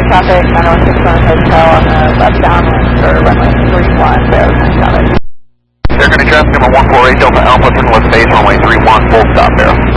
traffic, 916 on Hotel on the left downwind for runway 31, bear with traffic. They're going to traffic number 148 Delta Alpha, turn left base, runway 31, full stop there.